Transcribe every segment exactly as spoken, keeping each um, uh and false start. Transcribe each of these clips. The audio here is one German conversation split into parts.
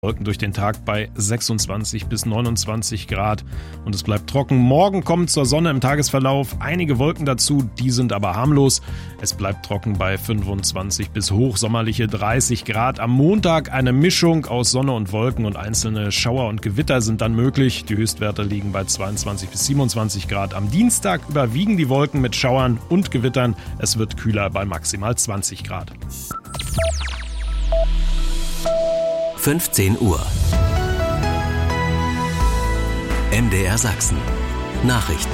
Wolken durch den Tag bei sechsundzwanzig bis neunundzwanzig Grad und es bleibt trocken. Morgen kommen zur Sonne im Tagesverlauf einige Wolken dazu, die sind aber harmlos. Es bleibt trocken bei fünfundzwanzig bis hochsommerliche dreißig Grad. Am Montag eine Mischung aus Sonne und Wolken und einzelne Schauer und Gewitter sind dann möglich. Die Höchstwerte liegen bei zweiundzwanzig bis siebenundzwanzig Grad. Am Dienstag überwiegen die Wolken mit Schauern und Gewittern. Es wird kühler bei maximal zwanzig Grad. fünfzehn Uhr. M D R Sachsen. Nachrichten.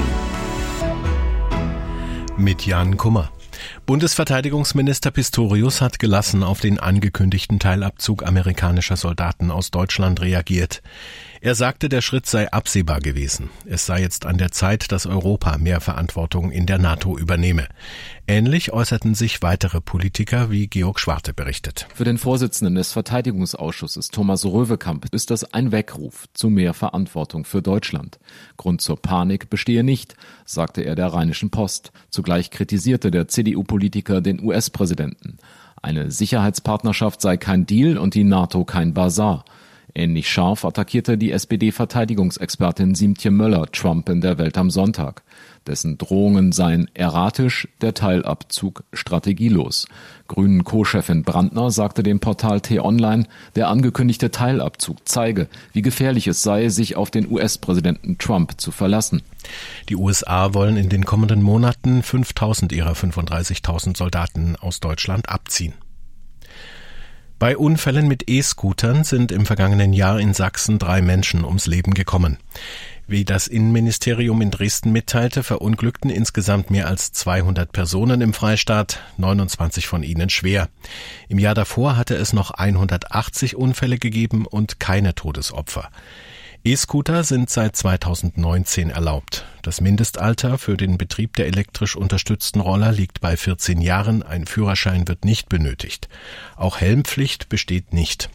Mit Jan Kummer. Bundesverteidigungsminister Pistorius hat gelassen auf den angekündigten Teilabzug amerikanischer Soldaten aus Deutschland reagiert. Er sagte, der Schritt sei absehbar gewesen. Es sei jetzt an der Zeit, dass Europa mehr Verantwortung in der NATO übernehme. Ähnlich äußerten sich weitere Politiker, wie Georg Schwarte berichtet. Für den Vorsitzenden des Verteidigungsausschusses, Thomas Röwekamp, ist das ein Weckruf zu mehr Verantwortung für Deutschland. Grund zur Panik bestehe nicht, sagte er der Rheinischen Post. Zugleich kritisierte der C D U-Politiker den U S-Präsidenten. Eine Sicherheitspartnerschaft sei kein Deal und die NATO kein Basar. Ähnlich scharf attackierte die S P D-Verteidigungsexpertin Siemtje Möller Trump in der Welt am Sonntag. Dessen Drohungen seien erratisch, der Teilabzug strategielos. Grünen Co-Chefin Brandner sagte dem Portal T-Online, der angekündigte Teilabzug zeige, wie gefährlich es sei, sich auf den U S-Präsidenten Trump zu verlassen. Die U S A wollen in den kommenden Monaten fünftausend ihrer fünfunddreißigtausend Soldaten aus Deutschland abziehen. Bei Unfällen mit E-Scootern sind im vergangenen Jahr in Sachsen drei Menschen ums Leben gekommen. Wie das Innenministerium in Dresden mitteilte, verunglückten insgesamt mehr als zweihundert Personen im Freistaat, neunundzwanzig von ihnen schwer. Im Jahr davor hatte es noch hundertachtzig Unfälle gegeben und keine Todesopfer. E-Scooter sind seit zweitausendneunzehn erlaubt. Das Mindestalter für den Betrieb der elektrisch unterstützten Roller liegt bei vierzehn Jahren. Ein Führerschein wird nicht benötigt. Auch Helmpflicht besteht nicht.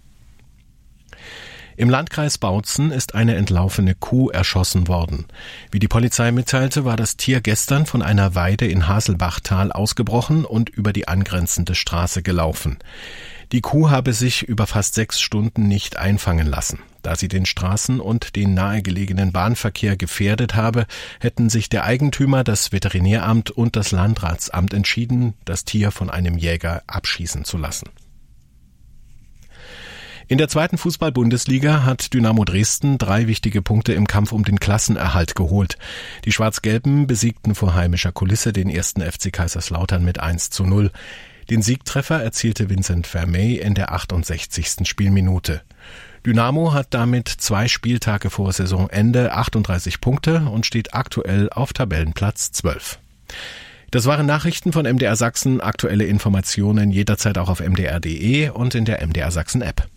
Im Landkreis Bautzen ist eine entlaufene Kuh erschossen worden. Wie die Polizei mitteilte, war das Tier gestern von einer Weide in Haselbachtal ausgebrochen und über die angrenzende Straße gelaufen. Die Kuh habe sich über fast sechs Stunden nicht einfangen lassen. Da sie den Straßen- und den nahegelegenen Bahnverkehr gefährdet habe, hätten sich der Eigentümer, das Veterinäramt und das Landratsamt entschieden, das Tier von einem Jäger abschießen zu lassen. In der zweiten Fußball-Bundesliga hat Dynamo Dresden drei wichtige Punkte im Kampf um den Klassenerhalt geholt. Die Schwarz-Gelben besiegten vor heimischer Kulisse den ersten F C Kaiserslautern mit eins zu null. Den Siegtreffer erzielte Vincent Vermey in der achtundsechzigsten Spielminute. Dynamo hat damit zwei Spieltage vor Saisonende achtunddreißig Punkte und steht aktuell auf Tabellenplatz zwölf. Das waren Nachrichten von M D R Sachsen. Aktuelle Informationen jederzeit auch auf m d r punkt d e und in der M D R Sachsen App.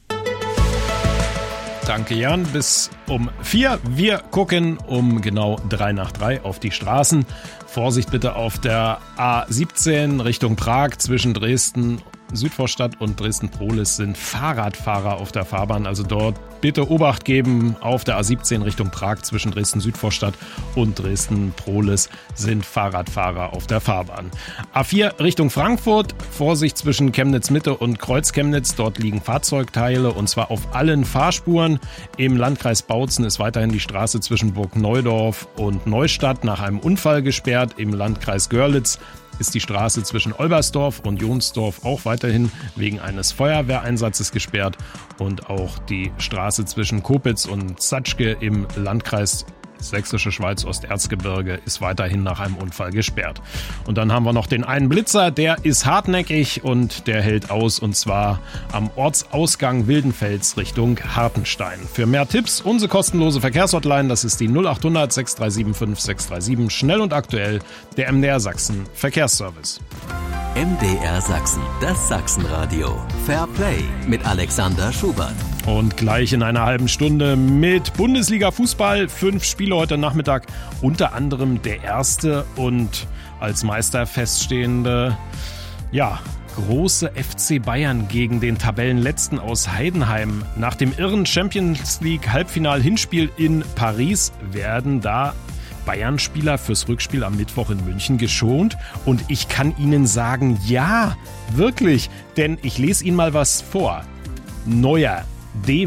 Danke Jan, bis um vier. Wir gucken um genau drei nach drei auf die Straßen. Vorsicht bitte auf der A siebzehn Richtung Prag zwischen Dresden Südvorstadt und Dresden-Prohlis sind Fahrradfahrer auf der Fahrbahn. Also dort bitte Obacht geben. Auf der A siebzehn Richtung Prag zwischen Dresden-Südvorstadt und Dresden-Prohlis sind Fahrradfahrer auf der Fahrbahn. A vier Richtung Frankfurt. Vorsicht zwischen Chemnitz-Mitte und Kreuz-Chemnitz. Dort liegen Fahrzeugteile und zwar auf allen Fahrspuren. Im Landkreis Bautzen ist weiterhin die Straße zwischen Burg Neudorf und Neustadt nach einem Unfall gesperrt. Im Landkreis Görlitz ist die Straße zwischen Olbersdorf und Jonsdorf auch weiterhin wegen eines Feuerwehreinsatzes gesperrt und auch die Straße zwischen Kopitz und Zatschke im Landkreis Sächsische Schweiz Osterzgebirge ist weiterhin nach einem Unfall gesperrt. Und dann haben wir noch den einen Blitzer, der ist hartnäckig und der hält aus und zwar am Ortsausgang Wildenfels Richtung Hartenstein. Für mehr Tipps unsere kostenlose Verkehrshotline, das ist die null acht hundert sechs drei sieben fünf sechs drei sieben, schnell und aktuell der M D R Sachsen Verkehrsservice. M D R Sachsen, das Sachsenradio. Fair Play mit Alexander Schubert. Und gleich in einer halben Stunde mit Bundesliga-Fußball. Fünf Spiele heute Nachmittag, unter anderem der erste und als Meister feststehende, ja, große F C Bayern gegen den Tabellenletzten aus Heidenheim. Nach dem irren Champions League Halbfinal-Hinspiel in Paris werden da Bayern-Spieler fürs Rückspiel am Mittwoch in München geschont. Und ich kann Ihnen sagen, ja, wirklich, denn ich lese Ihnen mal was vor. Neuer D